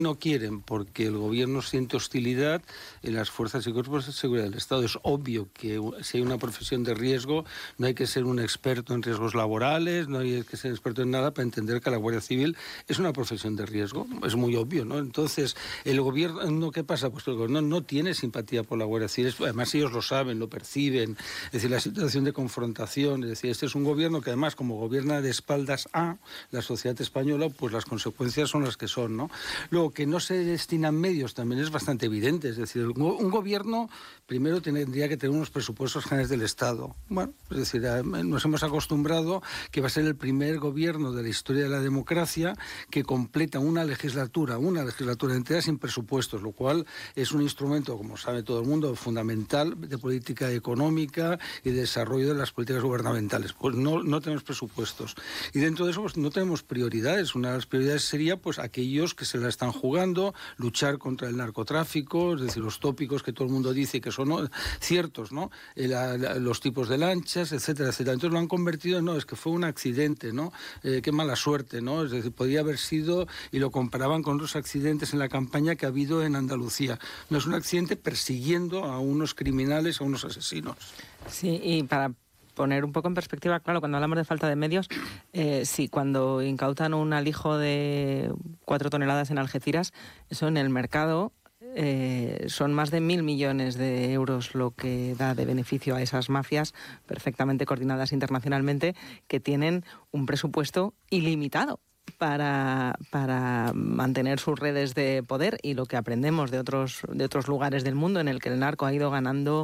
no quieren porque el gobierno siente hostilidad en las fuerzas y cuerpos de seguridad del Estado. Es obvio que si hay una profesión de riesgo no hay que ser un experto en riesgos laborales, no hay que ser experto en nada para entender que la Guardia Civil es una profesión de riesgo. Es muy obvio, ¿no? Entonces, el gobierno, ¿qué pasa? Pues el gobierno no tiene simpatía por la Guardia Civil. Además, ellos lo saben, lo perciben. Es decir, la situación de confrontación. Es decir, este es un gobierno que además, como gobierna de espaldas a la sociedad española, pues las consecuencias son las que son, ¿no? Luego, que no se destinan medios también es bastante evidente. Es decir, un gobierno primero tendría que tener unos presupuestos generales del Estado. Bueno, es decir, nos hemos acostumbrado que va a ser el primer gobierno de la historia de la democracia que completa una legislatura entera sin presupuestos, lo cual es un instrumento, como sabe todo el mundo, fundamental de política económica y de desarrollo de las políticas gubernamentales. Pues no tenemos presupuestos. Y dentro de eso pues no tenemos prioridades. Una de las prioridades sería pues aquellos que se la están jugando, luchar contra el narcotráfico, es decir, los tópicos que todo el mundo dice que son ciertos, ¿no? Los tipos de lanchas, etcétera, etcétera. Entonces lo han convertido en, no, es que fue un accidente, ¿no? Qué mala suerte, ¿no? Es decir, podría haber sido, y lo comparaban con otros accidentes en la campaña que ha habido en Andalucía. No es un accidente persiguiendo a unos criminales, a unos asesinos. Sí, y para poner un poco en perspectiva, claro, cuando hablamos de falta de medios, sí, cuando incautan un alijo de 4 toneladas en Algeciras, eso en el mercado son más de 1.000 millones de euros lo que da de beneficio a esas mafias perfectamente coordinadas internacionalmente que tienen un presupuesto ilimitado para mantener sus redes de poder, y lo que aprendemos de otros lugares del mundo en el que el narco ha ido ganando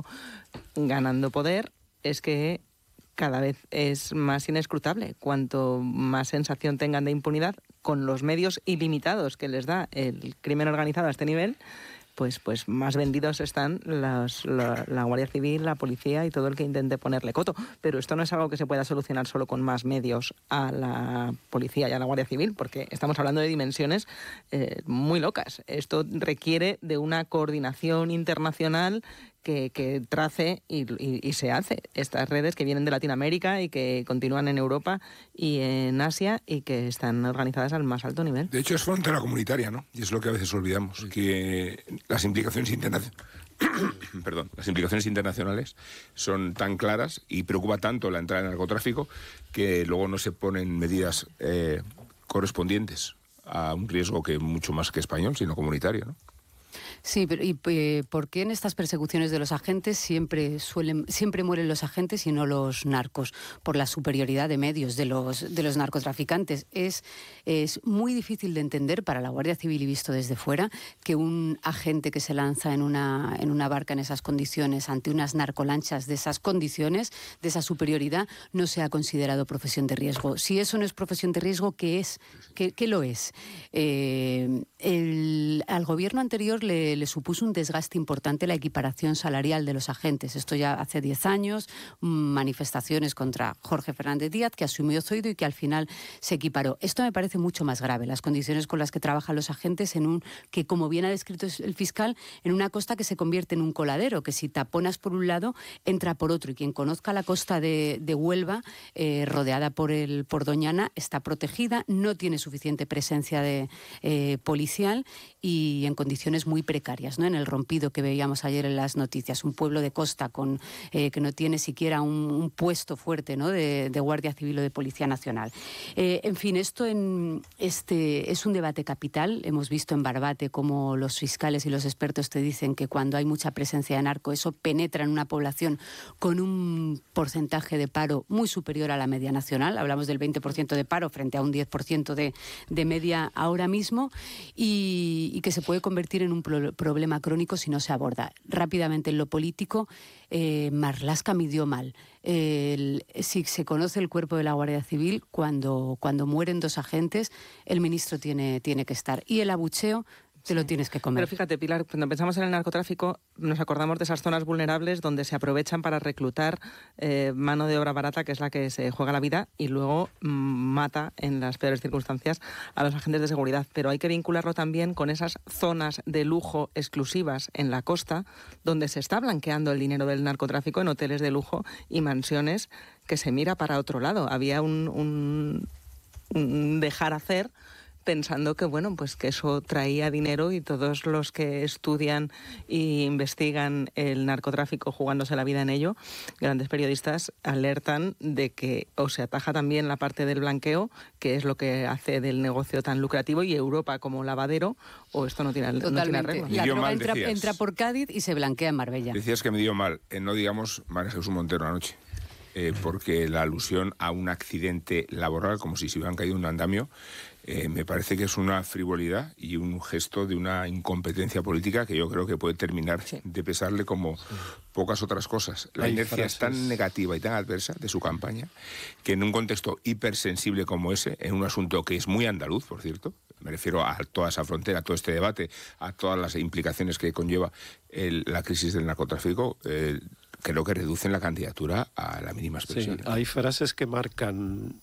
poder es que cada vez es más inescrutable. Cuanto más sensación tengan de impunidad, con los medios ilimitados que les da el crimen organizado a este nivel, pues más vendidos están la Guardia Civil, la policía y todo el que intente ponerle coto. Pero esto no es algo que se pueda solucionar solo con más medios a la policía y a la Guardia Civil, porque estamos hablando de dimensiones muy locas. Esto requiere de una coordinación internacional que trace y se hace estas redes que vienen de Latinoamérica y que continúan en Europa y en Asia y que están organizadas al más alto nivel. De hecho, es frontera comunitaria, ¿no? Y es lo que a veces olvidamos, que las implicaciones internacionales son tan claras y preocupa tanto la entrada del narcotráfico que luego no se ponen medidas correspondientes a un riesgo que mucho más que español, sino comunitario, ¿no? Sí, pero ¿y por qué en estas persecuciones de los agentes siempre mueren los agentes y no los narcos? Por la superioridad de medios de los narcotraficantes. Es muy difícil de entender para la Guardia Civil y visto desde fuera que un agente que se lanza en una barca en esas condiciones, ante unas narcolanchas de esas condiciones, de esa superioridad, no sea considerado profesión de riesgo. Si eso no es profesión de riesgo, ¿qué es? ¿Qué lo es? Al gobierno anterior le supuso un desgaste importante la equiparación salarial de los agentes. Esto ya hace 10 años, manifestaciones contra Jorge Fernández Díaz, que asumió Zoido y que al final se equiparó. Esto me parece mucho más grave, las condiciones con las que trabajan los agentes que, como bien ha descrito el fiscal, en una costa que se convierte en un coladero, que si taponas por un lado, entra por otro. Y quien conozca la costa de Huelva, rodeada por Doñana, está protegida, no tiene suficiente presencia policial y en condiciones muy precarias, ¿no? En el rompido que veíamos ayer en las noticias, un pueblo de costa que no tiene siquiera un puesto fuerte, ¿no? de Guardia Civil o de Policía Nacional. En fin, esto es un debate capital. Hemos visto en Barbate cómo los fiscales y los expertos te dicen que cuando hay mucha presencia de narco, eso penetra en una población con un porcentaje de paro muy superior a la media nacional. Hablamos del 20% de paro frente a un 10% de media ahora mismo, y que se puede convertir en un problema crónico si no se aborda. Rápidamente en lo político, Marlaska midió mal. Si se conoce el cuerpo de la Guardia Civil, cuando mueren 2 agentes, el ministro tiene que estar. Y el abucheo te lo tienes que comer. Pero fíjate, Pilar, cuando pensamos en el narcotráfico, nos acordamos de esas zonas vulnerables donde se aprovechan para reclutar mano de obra barata, que es la que se juega la vida y luego mata en las peores circunstancias a los agentes de seguridad. Pero hay que vincularlo también con esas zonas de lujo exclusivas en la costa, donde se está blanqueando el dinero del narcotráfico en hoteles de lujo y mansiones que se mira para otro lado. Había un dejar hacer pensando que, bueno, pues que eso traía dinero, y todos los que estudian e investigan el narcotráfico jugándose la vida en ello, grandes periodistas alertan de que o se ataja también la parte del blanqueo, que es lo que hace del negocio tan lucrativo, y Europa como lavadero, o esto no tiene arreglo. La droga entra por Cádiz y se blanquea en Marbella. Decías que me dio mal, no digamos María Jesús Montero anoche, porque la alusión a un accidente laboral, como si se hubieran caído un andamio, me parece que es una frivolidad y un gesto de una incompetencia política que yo creo que puede terminar de pesarle como pocas otras cosas. La inercia es tan negativa y tan adversa de su campaña que en un contexto hipersensible como ese, en un asunto que es muy andaluz, por cierto, me refiero a toda esa frontera, a todo este debate, a todas las implicaciones que conlleva la crisis del narcotráfico, creo que reducen la candidatura a la mínima expresión. Sí, hay frases que marcan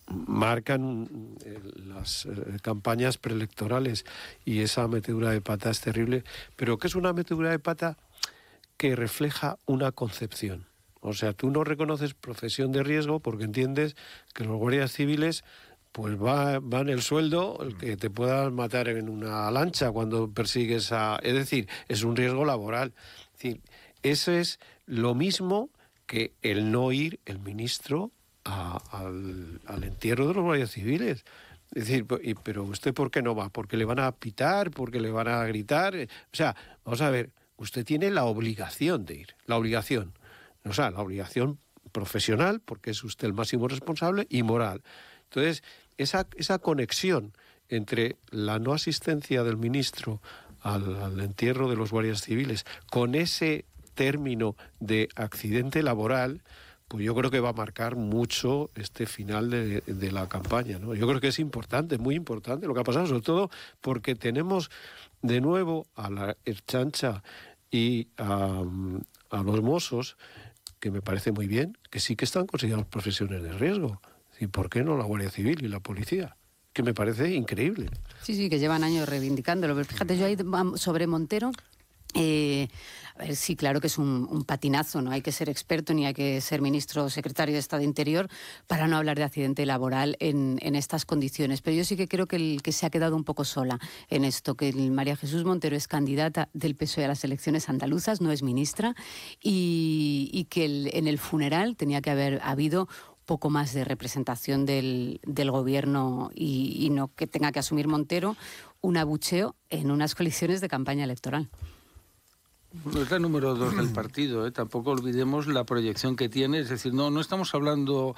las campañas preelectorales, y esa metedura de pata es terrible, pero que es una metedura de pata que refleja una concepción. O sea, tú no reconoces profesión de riesgo porque entiendes que los guardias civiles pues van el sueldo, el que te puedan matar en una lancha cuando persigues a... Es decir, es un riesgo laboral. Es decir, eso es lo mismo que el no ir el ministro al entierro de los guardias civiles. Es decir, pero ¿usted por qué no va? ¿Porque le van a pitar? ¿Porque le van a gritar? O sea, vamos a ver, usted tiene la obligación de ir, la obligación. O sea, la obligación profesional, porque es usted el máximo responsable, y moral. Entonces, esa conexión entre la no asistencia del ministro al entierro de los guardias civiles con ese término de accidente laboral, pues yo creo que va a marcar mucho este final de la campaña, ¿no? Yo creo que es importante, muy importante lo que ha pasado, sobre todo porque tenemos de nuevo a la Ertzaintza y a los Mossos, que me parece muy bien, que sí que están considerados profesiones de riesgo. ¿Y por qué no la Guardia Civil y la Policía? Que me parece increíble. Sí, que llevan años reivindicándolo. Pero fíjate, yo ahí sobre Montero... a ver, sí, claro que es un patinazo, no hay que ser experto ni hay que ser ministro o secretario de Estado de Interior para no hablar de accidente laboral en estas condiciones. Pero yo sí que creo que se ha quedado un poco sola en esto, que María Jesús Montero es candidata del PSOE a las elecciones andaluzas, no es ministra, y que en el funeral tenía que haber habido poco más de representación del gobierno y no que tenga que asumir Montero un abucheo en unas coaliciones de campaña electoral. Es la número 2 del partido, tampoco olvidemos la proyección que tiene, es decir, no estamos hablando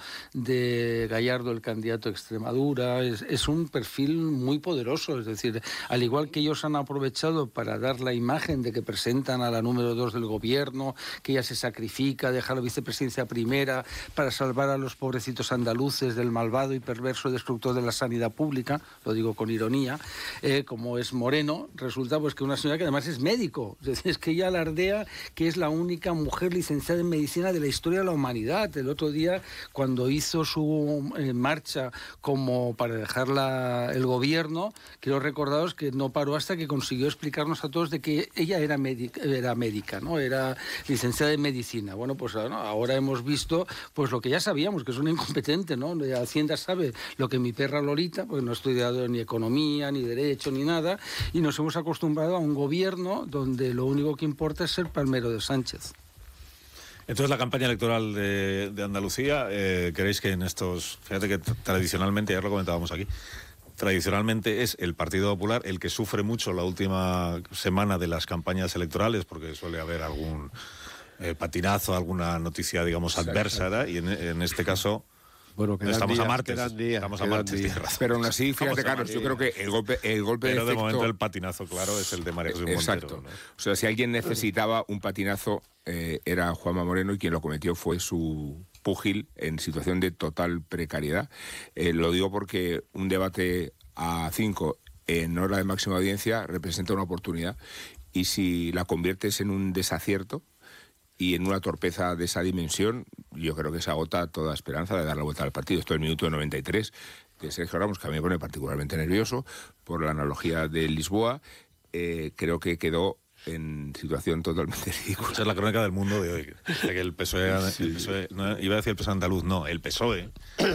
de Gallardo, el candidato a Extremadura, es un perfil muy poderoso, es decir, al igual que ellos han aprovechado para dar la imagen de que presentan a la número 2 del gobierno, que ella se sacrifica, deja la vicepresidencia primera para salvar a los pobrecitos andaluces del malvado y perverso destructor de la sanidad pública, lo digo con ironía, como es Moreno, resulta pues que una señora que además es médico, es decir, es que ella alardea que es la única mujer licenciada en medicina de la historia de la humanidad. El otro día, cuando hizo su marcha como para dejar el gobierno, quiero recordaros que no paró hasta que consiguió explicarnos a todos de que ella era médica, ¿no? Era licenciada en medicina. Bueno, pues ahora hemos visto pues lo que ya sabíamos, que es una incompetente, ¿no? Hacienda sabe lo que mi perra Lolita, porque no ha estudiado ni economía, ni derecho, ni nada, y nos hemos acostumbrado a un gobierno donde lo único que importa es ser palmero de Sánchez. Entonces, la campaña electoral de Andalucía, ¿queréis que en estos... Fíjate que tradicionalmente, ya lo comentábamos aquí, tradicionalmente es el Partido Popular el que sufre mucho la última semana de las campañas electorales, porque suele haber algún patinazo, alguna noticia, digamos, adversa, ¿verdad? Y en este caso... Bueno, estamos días, a martes. Estamos a martes. Pero aún así, fíjate, Carlos, yo creo que el golpe pero de efecto... de momento el patinazo, claro, es el de María Jesús Montero. Exacto. ¿No? O sea, si alguien necesitaba un patinazo, era Juanma Moreno, y quien lo cometió fue su púgil en situación de total precariedad. Lo digo porque un debate a 5 en hora de máxima audiencia representa una oportunidad, y si la conviertes en un desacierto y en una torpeza de esa dimensión, yo creo que se agota toda esperanza de dar la vuelta al partido. Esto es el minuto 93 de Sergio Ramos, que a mí me pone particularmente nervioso por la analogía de Lisboa. Creo que quedó en situación totalmente ridícula. Esa es la crónica del Mundo de hoy. De que el PSOE, no, iba a decir el PSOE andaluz, no, el PSOE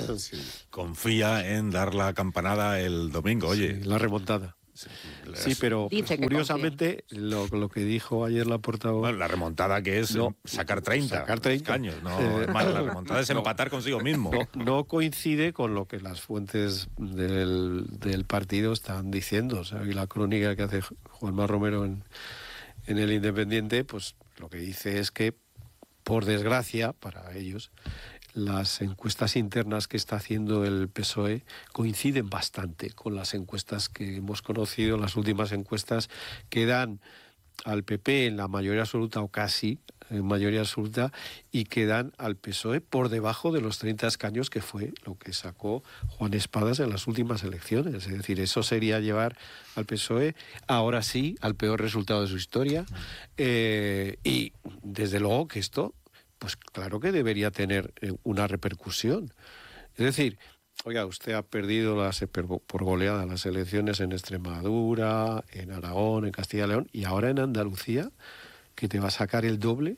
confía en dar la campanada el domingo. Oye, Sí, la remontada. Sí, pero Dice que curiosamente lo que dijo ayer la portavoz... bueno, la remontada que es No, sacar 30 sacar 30. años. No, más, la remontada es empatar consigo mismo. No coincide con lo que las fuentes del partido están diciendo. O sea, y la crónica que hace Juanma Romero en El Independiente, pues lo que dice es que, por desgracia para ellos, las encuestas internas que está haciendo el PSOE coinciden bastante con las encuestas que hemos conocido, las últimas encuestas que dan al PP en la mayoría absoluta o casi en mayoría absoluta y que dan al PSOE por debajo de los 30 escaños, que fue lo que sacó Juan Espadas en las últimas elecciones. Es decir, eso sería llevar al PSOE, ahora sí, al peor resultado de su historia. Y desde luego que esto, pues claro que debería tener una repercusión. Es decir, oiga, usted ha perdido por goleada las elecciones en Extremadura, en Aragón, en Castilla y León, y ahora en Andalucía, que te va a sacar el doble,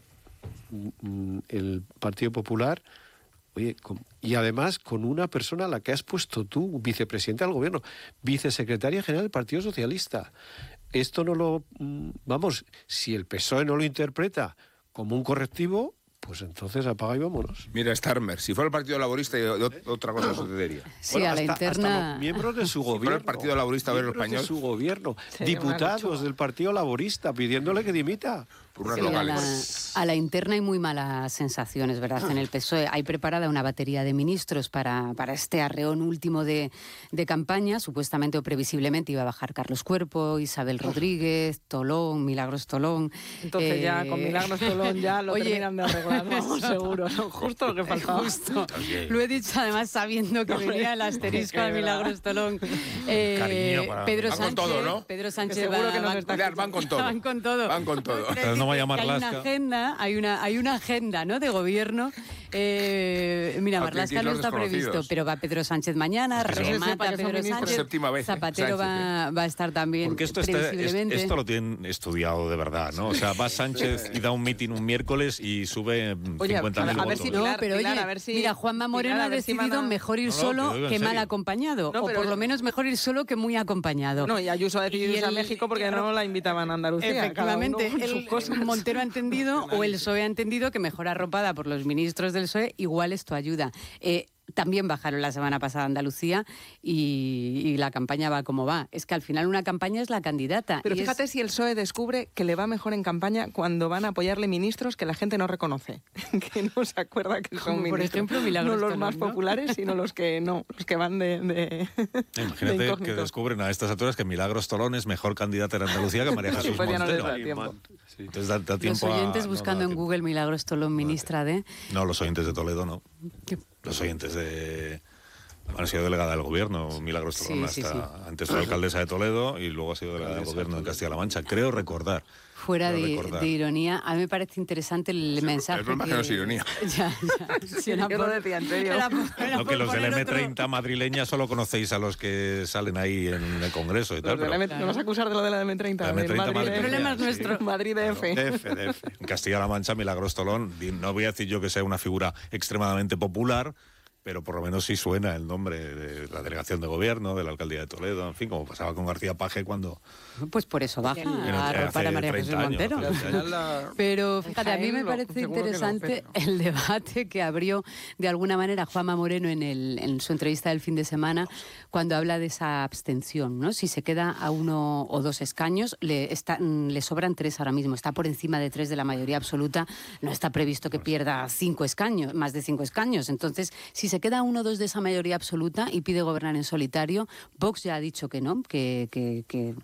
el Partido Popular, oye, y además con una persona a la que has puesto tú, vicepresidente del gobierno, vicesecretaria general del Partido Socialista. Esto no lo... Vamos, si el PSOE no lo interpreta como un correctivo, pues entonces apaga y vámonos. Mira, Starmer, si fuera el Partido Laborista, otra cosa sucedería. Sí, a la interna... Hasta los miembros de su fuera gobierno. el Partido Laborista Obrero miembros Español. de su gobierno, Sería una diputados lechuga. del Partido Laborista pidiéndole que dimita. Por unas Sí, locales. a la interna hay muy malas sensaciones, ¿verdad? En el PSOE hay preparada una batería de ministros para este arreón último de campaña. Supuestamente o previsiblemente iba a bajar Carlos Cuerpo, Isabel Rodríguez, Tolón, Milagros Tolón. Entonces ya con Milagros Tolón ya lo Oye, terminan de arreglar, vamos, seguro, ¿no? Justo lo que faltaba. Justo. Lo he dicho además sabiendo que venía el asterisco de Milagros Tolón. Cariño para- Pedro Van con Sánchez, todo, ¿no? Pedro Sánchez seguro que nos está Van con todo. Van con todo. Van con todo. Pero no vaya Que hay una Marlaska. agenda, hay una agenda, ¿no?, de gobierno. Mira, A Marlaska admitir no los está previsto, desconocidos. pero va Pedro Sánchez mañana, Es que se sepa remata que son Pedro ministros. Sánchez. Por séptima vez, Zapatero Sánchez, va a estar también Porque previsiblemente. esto lo tienen estudiado de verdad, ¿no? O sea, va Sánchez y da un mitin un miércoles y sube 50.000 a ver votos. si No, Pilar, pero Pilar, oye, a ver si- mira, Juanma Moreno Pilar, a ha ver si decidido van a- mejor ir No, no, solo te lo digo en que mal serio. acompañado, No, o pero- por lo menos mejor ir solo que muy acompañado. No, y Ayuso ha decidido Y irse a el- México porque no la invitaban a Andalucía. Efectivamente, cada uno con sus cosas. Montero ha entendido o el PSOE ha entendido que mejor arropada por los ministros del PSOE, igual esto ayuda. También bajaron la semana pasada a Andalucía y la campaña va como va. Es que al final una campaña es la candidata. Pero y es- fíjate si el PSOE descubre que le va mejor en campaña cuando van a apoyarle ministros que la gente no reconoce, que no se acuerda que son Como por ministros. ejemplo Milagros no los Tolón, más ¿no? populares, sino los que no, los que van de Imagínate que incógnito. descubren a estas alturas que Milagros Tolón es mejor candidata en Andalucía que María Jesús Pues ya no les Montero. da tiempo. Sí. Entonces da los tiempo a- oyentes no, buscando da en tiempo. Google Milagros Tolón, ministra de... No, los oyentes de Toledo no. ¿Qué? Los oyentes de... Han sido delegada del gobierno, Milagros Tolón, Sí, antes fue alcaldesa de Toledo y luego ha sido delegada del gobierno de Castilla-La Mancha. Creo recordar. Fuera Creo de recordar. ironía, a mí me parece interesante el mensaje. el problema es que no es ironía. Ya. Si era Yo lo por- decía en serio. era No, por que los del poner otro- M30 madrileña solo conocéis a los que salen ahí en el Congreso y tal. Los de la Pero M- ¿Me vas a acusar de lo de la M30? La del M30 Madrid Madrid. DF. El problema es Sí. nuestro. Madrid DF. DF. en Castilla-La Mancha, Milagros Tolón, no voy a decir yo que sea una figura extremadamente popular, pero por lo menos sí suena el nombre de la delegación de gobierno, de la alcaldía de Toledo, en fin, como pasaba con García Paje cuando... Pues por eso baja a hace arropar a María 30 Jesús años, Montero. hace 30 años. Pero fíjate, a mí Jaén me lo- parece seguro que lo, interesante pero no. el debate que abrió de alguna manera Juanma Moreno en su entrevista del fin de semana cuando habla de esa abstención, ¿no? Si se queda a 1 o 2 escaños, le sobran 3 ahora mismo, está por encima de 3 de la mayoría absoluta, no está previsto que pierda 5 escaños, más de 5 escaños. Entonces, si se queda a 1 o 2 de esa mayoría absoluta y pide gobernar en solitario, Vox ya ha dicho que no, que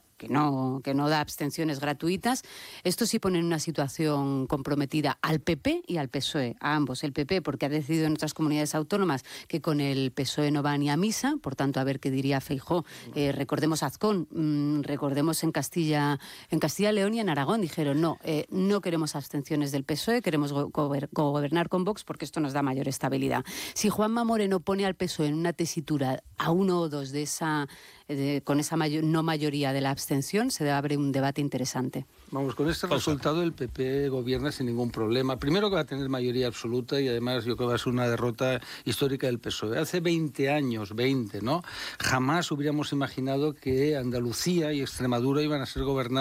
no da abstenciones gratuitas. Esto sí pone en una situación comprometida al PP y al PSOE, a ambos. El PP porque ha decidido en otras comunidades autónomas que con el PSOE no va ni a misa, por tanto a ver qué diría Feijóo. Recordemos Azcón, recordemos en Castilla y León y en Aragón dijeron no queremos abstenciones del PSOE, queremos gobernar con Vox porque esto nos da mayor estabilidad. Si Juanma Moreno pone al PSOE en una tesitura a 1 o 2 de esa con esa no mayoría de la abstención, se abre un debate interesante. Vamos, con este resultado el PP gobierna sin ningún problema. Primero que va a tener mayoría absoluta y además yo creo que va a ser una derrota histórica del PSOE. Hace 20 años, ¿no? Jamás hubiéramos imaginado que Andalucía y Extremadura iban a ser gobernadas